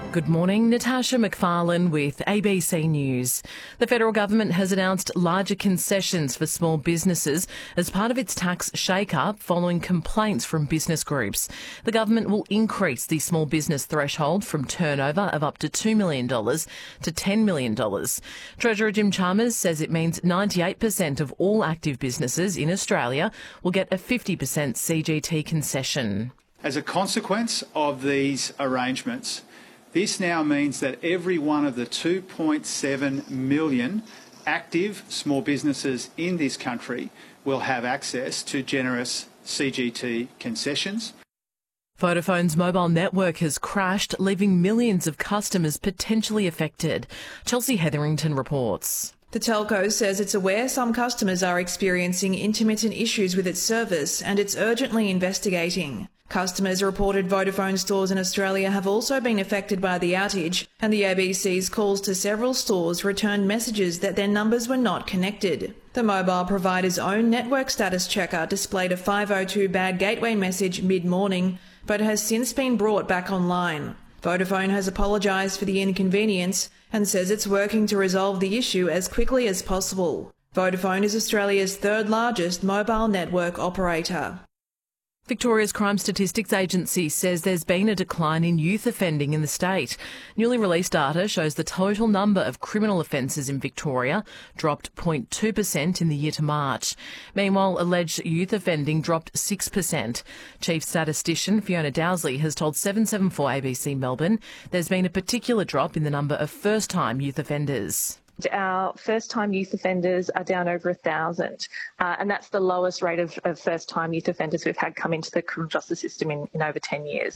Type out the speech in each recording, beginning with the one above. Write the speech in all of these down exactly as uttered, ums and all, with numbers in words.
Good morning, Natasha McFarlane with A B C News. The federal government has announced larger concessions for small businesses as part of its tax shake-up following complaints from business groups. The government will increase the small business threshold from turnover of up to two million dollars to ten million dollars. Treasurer Jim Chalmers says it means ninety-eight percent of all active businesses in Australia will get a fifty percent C G T concession. As a consequence of these arrangements, this now means that every one of the two point seven million active small businesses in this country will have access to generous C G T concessions. Vodafone's mobile network has crashed, leaving millions of customers potentially affected. Chelsea Hetherington reports. The telco says it's aware some customers are experiencing intermittent issues with its service and it's urgently investigating. Customers reported Vodafone stores in Australia have also been affected by the outage, and the A B C's calls to several stores returned messages that their numbers were not connected. The mobile provider's own network status checker displayed a five oh two bad gateway message mid-morning, but has since been brought back online. Vodafone has apologised for the inconvenience and says it's working to resolve the issue as quickly as possible. Vodafone is Australia's third largest mobile network operator. Victoria's Crime Statistics Agency says there's been a decline in youth offending in the state. Newly released data shows the total number of criminal offences in Victoria dropped zero point two percent in the year to March. Meanwhile, alleged youth offending dropped six percent. Chief Statistician Fiona Dowsley has told seven seven four A B C Melbourne there's been a particular drop in the number of first-time youth offenders. Our first-time youth offenders are down over a thousand, uh, and that's the lowest rate of, of first-time youth offenders we've had come into the criminal justice system in, in over ten years.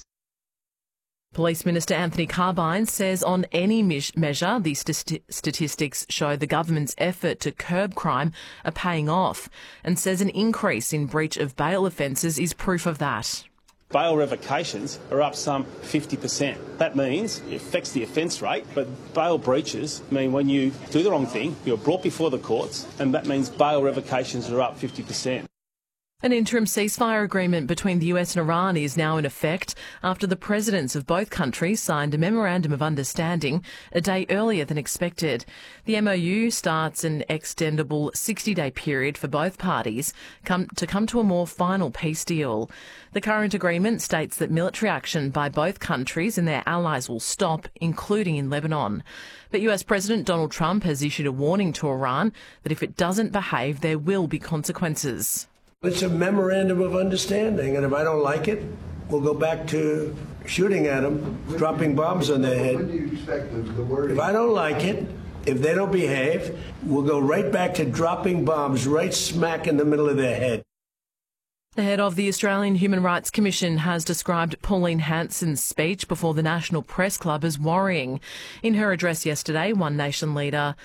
Police Minister Anthony Carbine says on any measure, the st- statistics show the government's effort to curb crime are paying off, and says an increase in breach of bail offences is proof of that. Bail revocations are up some fifty percent. That means it affects the offence rate, but bail breaches mean when you do the wrong thing, you're brought before the courts, and that means bail revocations are up fifty percent. An interim ceasefire agreement between the U S and Iran is now in effect after the presidents of both countries signed a memorandum of understanding a day earlier than expected. The M O U starts an extendable sixty-day period for both parties come, to come to a more final peace deal. The current agreement states that military action by both countries and their allies will stop, including in Lebanon. But U S President Donald Trump has issued a warning to Iran that if it doesn't behave, there will be consequences. It's a memorandum of understanding, and if I don't like it, we'll go back to shooting at them, dropping bombs on their head. When do you expect the, the word? If I don't like it, if they don't behave, we'll go right back to dropping bombs right smack in the middle of their head. The head of the Australian Human Rights Commission has described Pauline Hanson's speech before the National Press Club as worrying. In her address yesterday, One Nation leader